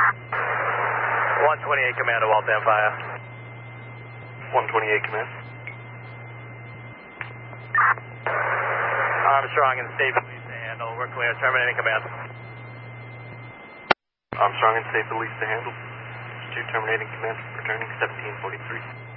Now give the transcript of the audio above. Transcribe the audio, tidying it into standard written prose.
128 command to Waltham Fire. 128 command. Armstrong and State Police to handle. We're clear. Terminating command. Armstrong and State Police to handle. 2 terminating command. Returning 1743.